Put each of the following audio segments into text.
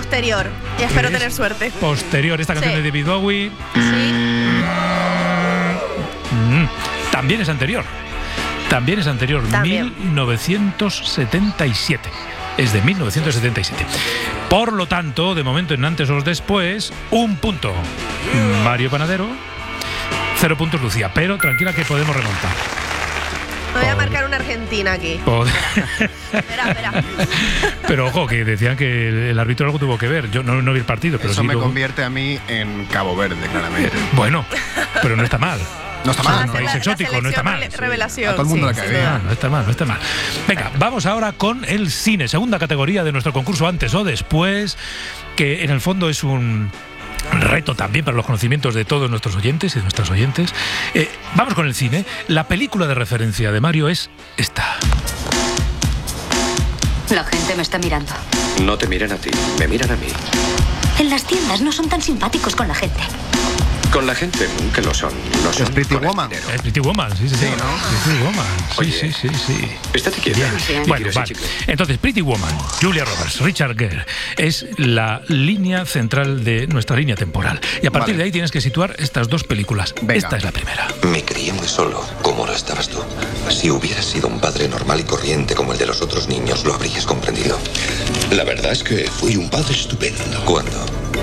posterior. Y espero tener suerte. Posterior, esta canción de David Bowie. Sí. También es anterior. También. 1977. Es de 1977. Por lo tanto, de momento, en antes o después, 1 punto Mario Panadero, 0 puntos Lucía. Pero tranquila que podemos remontar. Me voy a marcar una Argentina aquí. Espera. Pero ojo, que decían que el árbitro algo tuvo que ver. Yo no vi el partido, pero eso sí me luego convierte a mí en Cabo Verde, claramente. Bueno, pero no está mal. No está mal, Es un país exótico, no está mal. Revelación. A todo el mundo le cae bien. No está mal. Venga, vamos ahora con el cine. Segunda categoría de nuestro concurso Antes o Después, que en el fondo es un reto también para los conocimientos de todos nuestros oyentes y de nuestras oyentes. Vamos con el cine. La película de referencia de Mario es esta. La gente me está mirando. No te miran a ti, me miran a mí. En las tiendas no son tan simpáticos con la gente. Con la gente nunca lo son. No son. Es Pretty con el Woman. dinero. Es Pretty Woman, sí. ¿no? Pretty Woman. Oye, Sí. Estate quieta. Bien. ¿Qué Bueno, quieres, vale. chico? Entonces, Pretty Woman, Julia Roberts, Richard Gere, es la línea central de nuestra línea temporal. Y a partir Vale. de ahí tienes que situar estas dos películas. Venga. Esta es la primera. Me crié muy solo, como lo estabas tú. Si hubieras sido un padre normal y corriente como el de los otros niños, lo habrías comprendido. La verdad es que fui un padre estupendo. ¿Cuándo?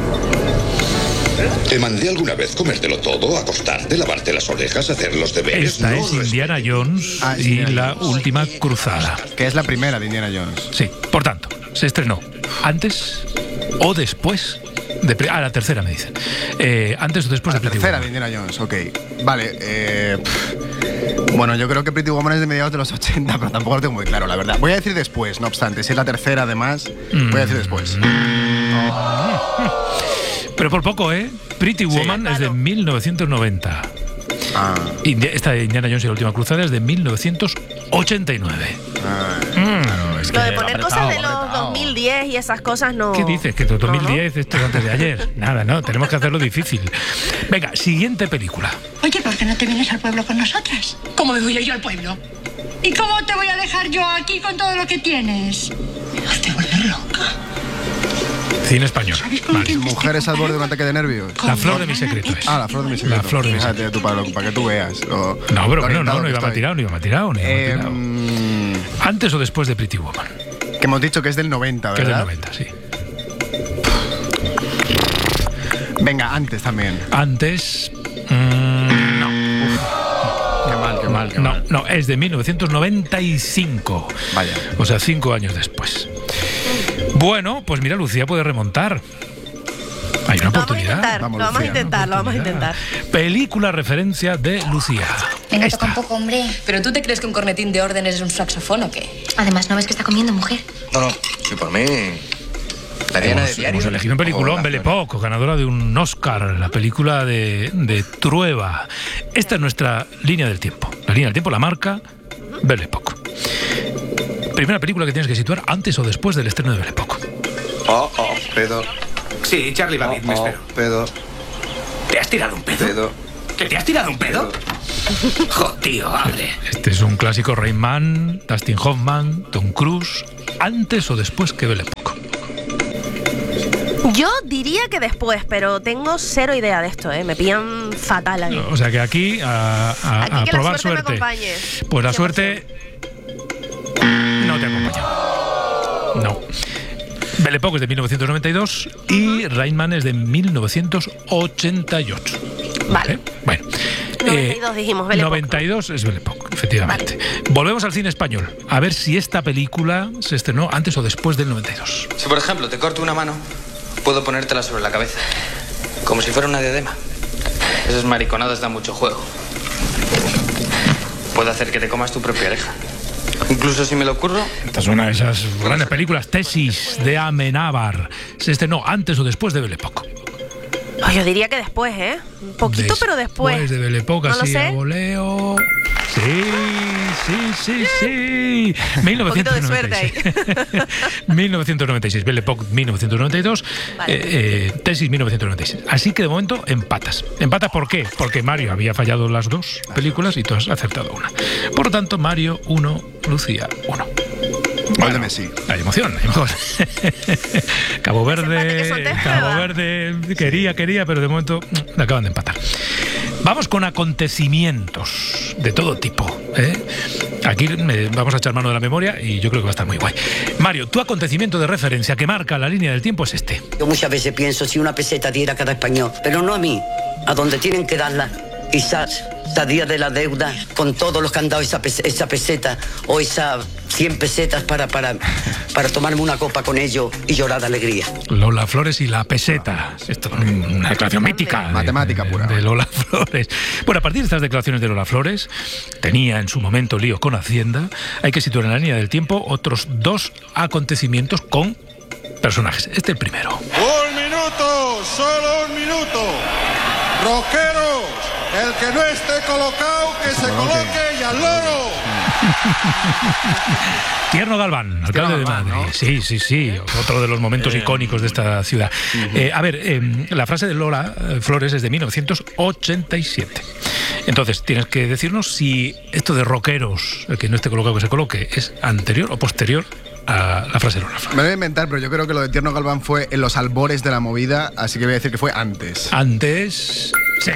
Te mandé alguna vez comértelo todo, acostarte, lavarte las orejas, hacer los deberes. Esta no es Indiana Jones Ah, es y Indiana la Jones. última cruzada. Que es la primera de Indiana Jones. Sí, por tanto, se estrenó antes o después de... la tercera me dicen. Antes o después La de Pretty tercera de Woman. Indiana Jones, ok. Vale, bueno, yo creo que Pretty Woman es de mediados de los 80, pero tampoco lo tengo muy claro, la verdad. Voy a decir después, no obstante. Si es la tercera, además, voy a decir después. Pero por poco, ¿eh? Pretty Woman es de 1990. Ah, Esta de Indiana Jones y la última cruzada es de 1989. claro, es Lo de que poner apretado, cosas de los apretado. 2010 y esas cosas no. ¿Qué dices? Que 2010 esto es antes de ayer. Nada, no, tenemos que hacerlo difícil. Venga, siguiente película. Oye, ¿por qué no te vienes al pueblo con nosotras? ¿Cómo me voy a ir al pueblo? ¿Y cómo te voy a dejar yo aquí con todo lo que tienes? Me vas a volver loca. Cine español. Vale. Mujeres al borde de un ataque de nervios. La flor de mi secreto es. Ah, la flor de mi secreto. La flor de mi Fíjate tú, para que tú veas. No, pero bueno, no iba mal tirado. Antes o después de Pretty Woman. Que hemos dicho que es del 90, Que es ¿verdad? del 90, sí. Venga, antes también. Antes... Qué mal. No, es de 1995. Vaya. O sea, 5 años después. Bueno, pues mira, Lucía puede remontar. Hay una oportunidad. Vamos, Lo vamos a Lucía. intentar. Película referencia de Lucía. Venga, Esta. toca un poco, hombre. ¿Pero tú te crees que un cornetín de órdenes es un saxofón o qué? Además, ¿no ves que está comiendo, mujer? No, si por mí... La Diana de diario. Hemos elegido un peliculón, Belle Époque, ganadora de un Oscar, la película de Trueba. Esta es nuestra línea del tiempo. La línea del tiempo la marca Belle Époque. Primera película que tienes que situar antes o después del estreno de Belle Époque. Pedo. Sí, Charlie va bien, me espero. Pedo. ¿Te has tirado un pedo? ¿Que te has tirado un pedo? Jo, tío, hable. Este es un clásico. Rayman, Dustin Hoffman, Tom Cruise. Antes o después que Belle Époque. Yo diría que después, pero tengo cero idea de esto, ¿eh? Me pillan fatal ahí. O sea que aquí a Aquí que la probar suerte me suerte. acompañe. Pues la Qué suerte no te acompaña. No. Belle Époque es de 1992 y Rayman es de 1988. Vale. Bueno. 92 dijimos, Belle Époque. 92 es Belle Époque, efectivamente. Volvemos al cine español. A ver si esta película se estrenó antes o después del 92. Si, por ejemplo, te corto una mano, puedo ponértela sobre la cabeza. Como si fuera una diadema. Esas mariconadas dan mucho juego. Puedo hacer que te comas tu propia oreja. Incluso si me lo ocurro... Esta es una de esas grandes películas, Tesis, de Amenábar. Se estrenó antes o después de Belle Époque. Oh, yo diría que después, ¿eh? Un poquito, pero después. Después de Belle Époque, No lo así sé. a voleo. Sí. Un poquito de suerte ahí. 1996, Belle Époque 1992, Vale. Tesis 1996. Así que de momento empatas. ¿Empatas por qué? Porque Mario había fallado las dos películas y tú has acertado una. Por lo tanto, Mario 1, Lucía 1. Gol de Messi. Hay emoción. Cabo Verde quería, pero de momento le acaban de empatar. Vamos con acontecimientos de todo tipo, ¿eh? Aquí vamos a echar mano de la memoria y yo creo que va a estar muy guay. Mario, tu acontecimiento de referencia que marca la línea del tiempo es este. Yo muchas veces pienso si una peseta diera a cada español, pero no a mí, a donde tienen que darla. Quizás salía de la deuda con todos los que han dado esa peseta o esas 100 pesetas para tomarme una copa con ellos y llorar de alegría. Lola Flores y la peseta. Esto es una declaración mítica. Matemática pura. De Lola Flores. Bueno, a partir de estas declaraciones de Lola Flores, tenía en su momento líos con Hacienda, hay que situar en la línea del tiempo otros 2 acontecimientos con personajes. Este es el primero. 1 minuto, solo 1 minuto. Rockeros, el que no esté colocado, que se coloque y al loro. Tierno Galván, alcalde de Madrid. ¿No? Sí. Otro de los momentos icónicos de esta ciudad. La frase de Lola Flores es de 1987. Entonces, tienes que decirnos si esto de rockeros, el que no esté colocado que se coloque, es anterior o posterior a la frase de Lola Flores. Me lo voy a inventar, pero yo creo que lo de Tierno Galván fue en los albores de la movida, así que voy a decir que fue antes. ¿Antes?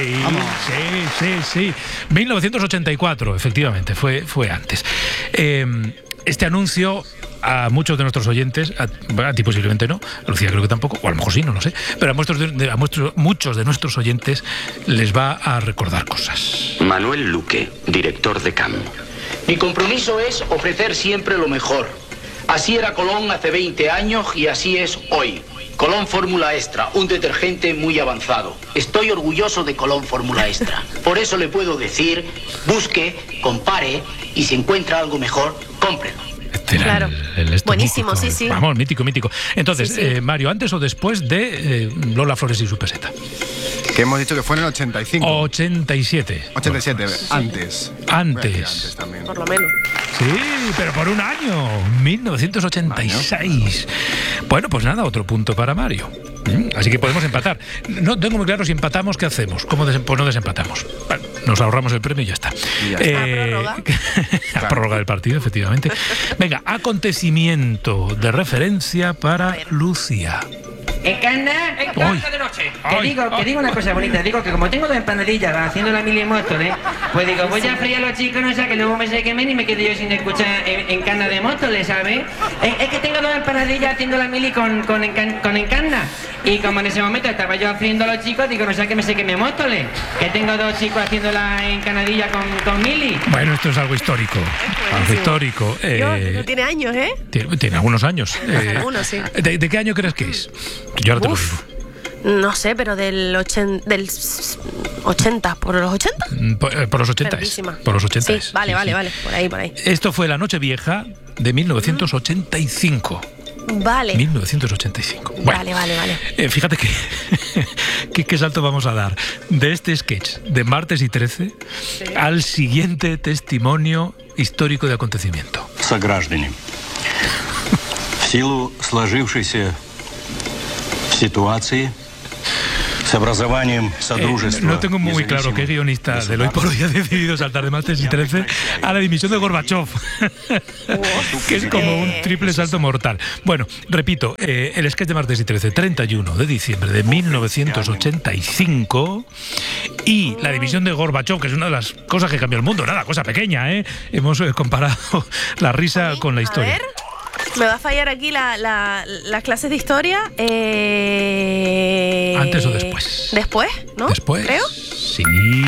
Sí. 1984, efectivamente, fue antes. Este anuncio a muchos de nuestros oyentes, a ti posiblemente no, a Lucía creo que tampoco, o a lo mejor sí, no lo sé, pero a muchos de nuestros oyentes les va a recordar cosas. Manuel Luque, director de CAM. Mi compromiso es ofrecer siempre lo mejor. Así era Colón hace 20 años y así es hoy. Colón Fórmula Extra, un detergente muy avanzado. Estoy orgulloso de Colón Fórmula Extra. Por eso le puedo decir, busque, compare y si encuentra algo mejor, cómprelo. Claro. Buenísimo, mítico. Sí. Vamos, mítico. Entonces, sí. Mario, ¿antes o después de Lola Flores y su peseta? Que hemos dicho que fue en el 85. 87. 87, antes. Antes también. Por lo menos. Sí, pero por un año. 1986. Bueno, pues nada, otro punto para Mario. Así que podemos empatar. No tengo muy claro si empatamos, ¿qué hacemos? Pues no desempatamos. Bueno, nos ahorramos el premio y ya está. La prórroga del partido, efectivamente. Venga, acontecimiento de referencia para Lucía. Encarna de noche. Que digo una cosa bonita. Digo que como tengo 2 empanadillas haciendo la mili en Móstoles, pues digo, voy a freír a los chicos, no sé, que luego me se quemen y me quedo yo sin escuchar Encarna de Móstoles, ¿sabes? Es que tengo 2 empanadillas haciendo la mili con Encarna. Y como en ese momento estaba yo haciendo a los chicos, digo, no sé, que me se queme Móstoles. Que tengo 2 chicos haciendo la encanadilla con mili. Bueno, esto es algo histórico. Algo histórico. No tiene años, ¿eh? Tiene algunos años. Algunos, sí. ¿De qué año crees que es? Yo ahora te lo digo. No sé, pero del 80, ¿por los 80? Por los 80 por los 80 sí, vale, por ahí. Esto fue la Nochevieja de 1985. Vale. 1985. Bueno, Vale. Fíjate qué salto vamos a dar de este sketch de Martes y 13 al siguiente testimonio histórico de acontecimiento. Сограждане, в силу сложившейся ситуации с образованием Содружества. No tengo muy claro qué guionista del Hoy por Hoy ha decidido saltar de Martes y 13 a la dimisión de Gorbachov, que es como un triple salto mortal. Bueno, repito, el sketch de Martes y 13, 31 de diciembre de 1985, y la dimisión de Gorbachov, que es una de las cosas que cambió el mundo. Nada, cosa pequeña, ¿eh? Hemos comparado la risa con la historia. A ver. Me va a fallar aquí las clases de historia. ¿Antes o después? ¿Después? ¿No? ¿Después? ¿Creo? Sí.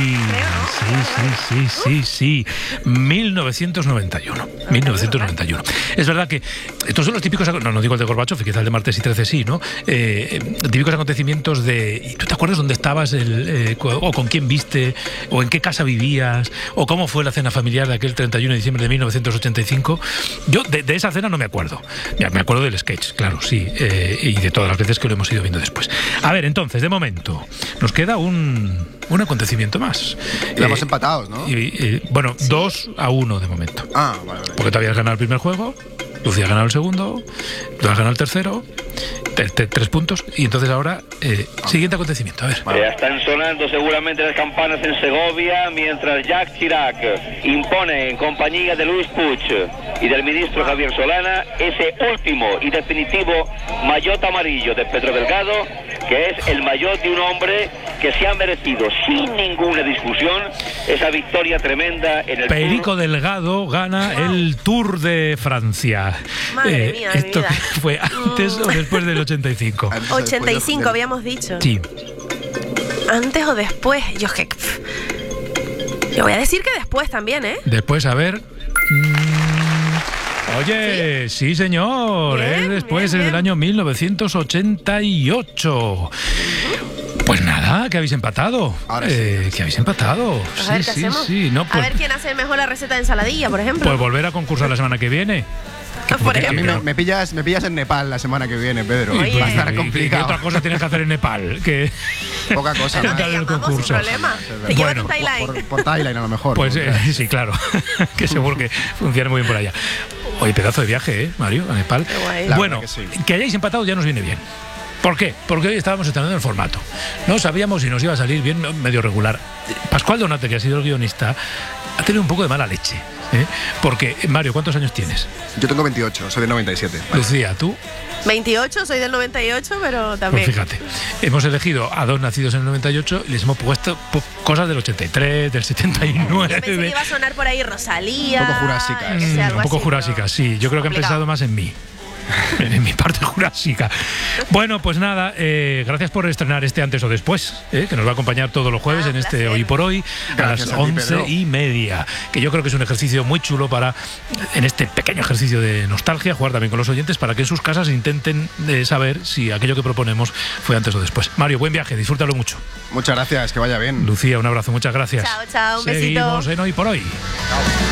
1991. Es verdad que estos son los típicos, no digo el de Gorbachov, quizá el de Martes y 13 sí, ¿no? Típicos acontecimientos de, ¿tú te acuerdas dónde estabas o con quién viste, o en qué casa vivías, o cómo fue la cena familiar de aquel 31 de diciembre de 1985? Yo de esa cena no me acuerdo. Ya, me acuerdo del sketch, claro, sí, y de todas las veces que lo hemos ido viendo después. A ver, entonces, de momento, nos queda un acontecimiento más. Estamos empatados, ¿no? Bueno, 2-1 de momento. Vale. Porque tú habías ganado el primer juego, Lucía ha ganado el segundo, tú has ganado el tercero, 3 puntos. Y entonces ahora, siguiente acontecimiento, a ver. Ya están sonando seguramente las campanas en Segovia, mientras Jacques Chirac impone en compañía de Luis Puig y del ministro Javier Solana ese último y definitivo maillot amarillo de Pedro Delgado, que es el maillot de un hombre que se ha merecido sin ninguna discusión esa victoria tremenda en el Perico Delgado gana el Tour de Francia. Madre mía, ¿esto mi vida. fue antes o después del 85? 85 habíamos dicho. Sí. ¿Antes o después? Yo es que... Yo voy a decir que después también, ¿eh? Después, a ver... Oye, sí señor, Bien, es después, bien, es del año 1988. Pues nada, que habéis empatado. Ahora sí. Que habéis empatado. Pues a ver qué hacemos. No, A pues, ver quién hace mejor la receta de ensaladilla, por ejemplo. pues volver a concursar la semana que viene. Por A mí ejemplo. me pillas en Nepal la semana que viene, Pedro. Oye. Va a estar ¿Qué complicado. otra cosa tienes que hacer en Nepal? Que Poca cosa Pero más. te el llamamos sin concurso. problema. Te llevan Bueno, un Thailand. Por Thailand a lo mejor. Pues ¿no? sí, claro. Que seguro que funciona muy bien por allá. Oye, pedazo de viaje, Mario, a Nepal. Qué guay. La Bueno, verdad que sí. que hayáis empatado ya nos viene bien. ¿Por qué? Porque hoy estábamos estrenando el formato. No sabíamos si nos iba a salir bien, medio regular. Pascual Donate, que ha sido el guionista, ha tenido un poco de mala leche. Porque, Mario, ¿cuántos años tienes? Yo tengo 28, soy del 97. Lucía, ¿tú? 28, soy del 98, pero también. Pues fíjate, hemos elegido a 2 nacidos en el 98 y les hemos puesto cosas del 83, del 79. Yo pensé que iba a sonar por ahí Rosalía. Un poco jurásica. que sea algo Un poco así, jurásica, pero sí. Yo creo que han complicado. pensado más en mí. En mi parte jurásica. Bueno, pues nada, gracias por estrenar este Antes o Después, que nos va a acompañar todos los jueves en este placer. Hoy por Hoy a Gracias las a ti, Pedro. 11:30, que yo creo que es un ejercicio muy chulo para, en este pequeño ejercicio de nostalgia, jugar también con los oyentes para que en sus casas intenten saber si aquello que proponemos fue antes o después. Mario, buen viaje, disfrútalo mucho. Muchas gracias, que vaya bien. Lucía, un abrazo, muchas gracias. Chao, chao, un besito. Seguimos en Hoy por Hoy.